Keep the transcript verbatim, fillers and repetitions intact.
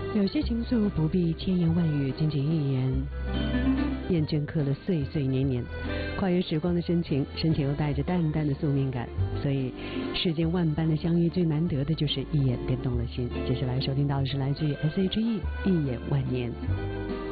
有些情愫不必千言万语，仅仅一言，验证刻了岁岁年年。跨越时光的深情，深情又带着淡淡的宿命感。所以，世间万般的相遇，最难得的就是一眼便动了心。接下来收听到的是来自于 S H E《一眼万年》。